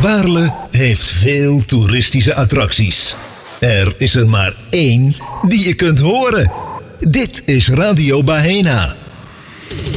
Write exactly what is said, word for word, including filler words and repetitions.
Baarle heeft veel toeristische attracties. Er is er maar één die je kunt horen. Dit is Radio Bahena.